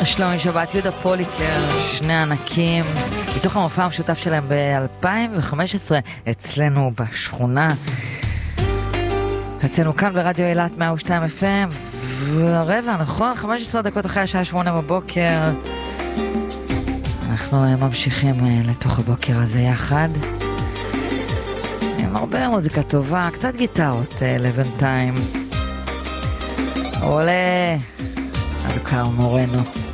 שלומי שבת, יהודה פוליקר, שני ענקים, מתוך המופע המשותף שלהם ב-2015 אצלנו בשכונה, אצלנו כאן ברדיו אילת 102 FM, ורבע, נכון? 15 דקות אחרי השעה 8 בבוקר. אנחנו ממשיכים לתוך הבוקר הזה יחד עם הרבה מוזיקה טובה, קצת גיטרות לבינתיים. עולה אלקר מורנו.